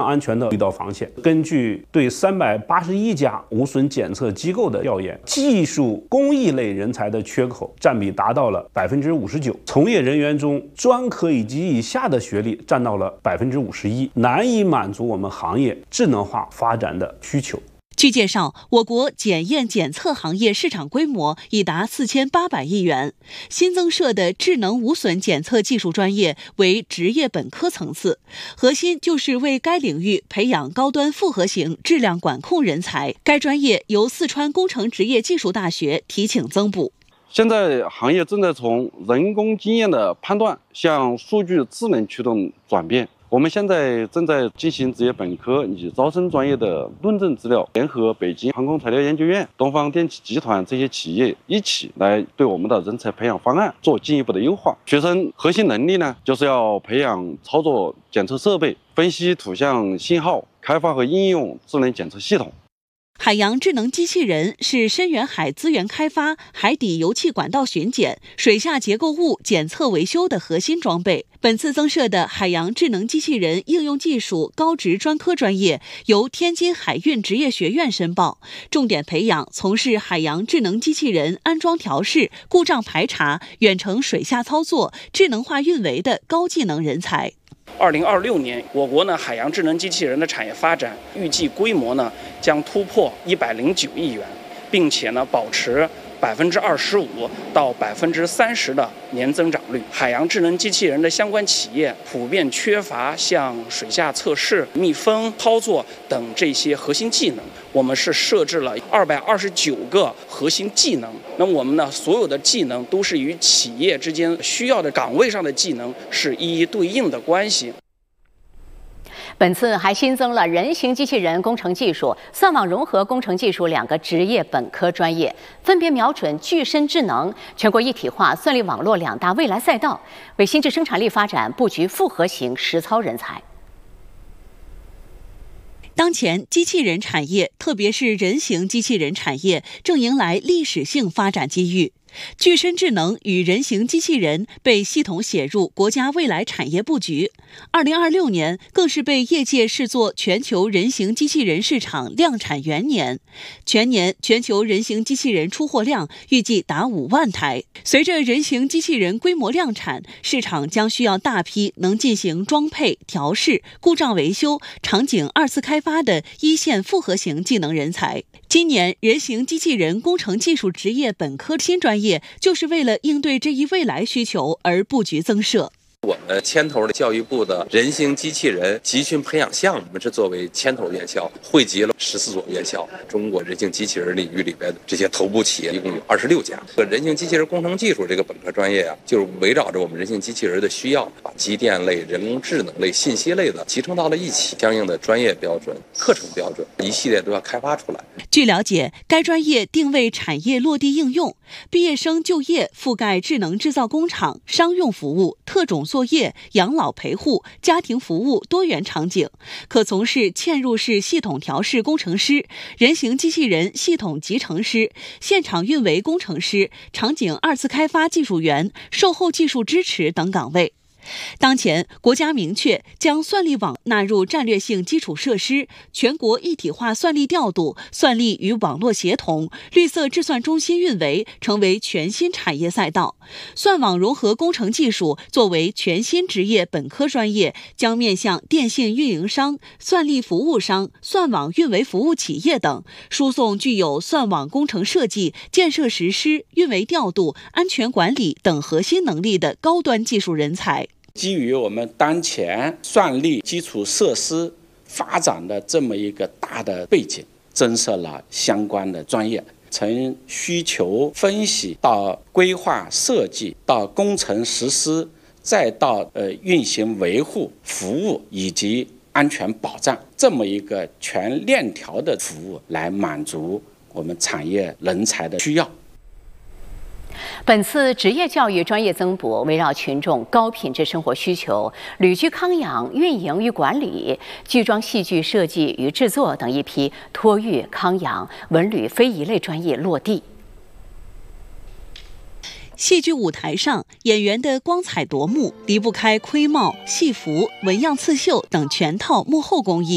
安全的一道防线。根据对381家无损检测机构的调研，技术工艺类人才的缺口占比达到了59%，从业人员中专科以及以下的学历占到了51%，难以满足我们行业智能化发展的需求。 据介绍，我国检验检测行业市场规模已达4800亿元，新增设的智能无损检测技术专业为职业本科层次，核心就是为该领域培养高端复合型质量管控人才。该专业由四川工程职业技术大学提请增补。 现在行业正在从人工经验的判断向数据智能驱动转变。我们现在正在进行职业本科以及招生专业的论证资料，联合北京航空材料研究院、东方电气集团这些企业一起来对我们的人才培养方案做进一步的优化。学生核心能力呢，就是要培养操作检测设备、分析图像信号、开发和应用智能检测系统。 海洋智能机器人是深远海资源开发、海底油气管道巡检、水下结构物检测维修的核心装备。本次增设的海洋智能机器人应用技术高职专科专业由天津海运职业学院申报，重点培养从事海洋智能机器人安装调试、故障排查、远程水下操作、智能化运维的高技能人才。 2026年，我国海洋智能机器人的产业发展预计规模将突破109亿元，并且保持25%到30%的年增长率。海洋智能机器人的相关企业普遍缺乏像水下测试、密封、操作等这些核心技能。我们是设置了229个核心技能。那我们所有的技能都是与企业之间需要的岗位上的技能是一一对应的关系。 本次还新增了人形机器人工程技术、算网融合工程技术2个职业本科专业，分别瞄准具身智能、全国一体化、算力网络2大未来赛道，为新质生产力发展布局复合型实操人才。 当前，机器人产业，特别是人形机器人产业，正迎来历史性发展机遇。具身智能与人形机器人被系统写入国家未来产业布局，2026年更是被业界视作全球人形机器人市场量产元年。全年全球人形机器人出货量预计达5万台。随着人形机器人规模量产，市场将需要大批能进行装配、调试、故障维修、场景2次开发的一线复合型技能人才。今年人形机器人工程技术职业本科新专业就是为了应对这一未来需求而布局增设。 我们牵头的教育部的人形机器人集训培养项目，我们是作为牵头院校，汇集了14所院校。中国人形机器人领域里边的这些头部企业一共有26家。人形机器人工程技术这个本科专业就是围绕着我们人形机器人的需要，把机电类、人工智能类、信息类的集成到了一起，相应的专业标准、课程标准一系列都要开发出来。 据了解，该专业定位产业落地应用，毕业生就业覆盖智能制造工厂、商用服务、特种作业、养老陪护、家庭服务多元场景，可从事嵌入式系统调试工程师、人形机器人系统集成师、现场运维工程师、场景2次开发技术员、售后技术支持等岗位。当前，国家明确将算力网纳入战略性基础设施，全国一体化算力调度、算力与网络协同、绿色制算中心运维成为全新产业赛道。算网融合工程技术作为全新职业本科专业，将面向电信运营商、算力服务商、算网运维服务企业等，输送具有算网工程设计、建设实施、运维调度、安全管理等核心能力的高端技术人才。 基于我们当前算力基础设施发展的这么一个大的背景，增设了相关的专业，从需求分析到规划设计，到工程实施，再到运行维护、服务以及安全保障，这么一个全链条的服务，来满足我们产业人才的需要。 本次职业教育专业增补围绕群众高品质生活需求、旅居康养、运营与管理、剧装戏剧设计与制作等一批托育、康养、文旅非遗类专业落地。 戏剧舞台上，演员的光彩夺目离不开盔帽、戏服、纹样刺绣等全套幕后工艺。